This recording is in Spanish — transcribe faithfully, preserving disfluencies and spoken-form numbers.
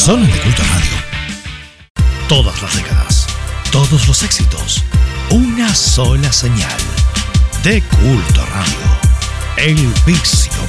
Solo en De Culto Radio. Todas las décadas, todos los éxitos, una sola señal. De Culto Radio. El vicio